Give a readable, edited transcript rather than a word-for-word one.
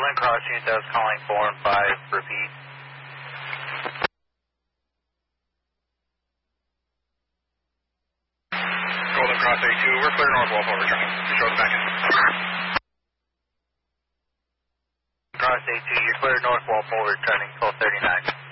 Golden Cross unit that was calling 4 and 5, repeat. Golden Cross 82, we're clear north Walpole returning. Show us back in. Cross 82, you're clear north Walpole returning 1239.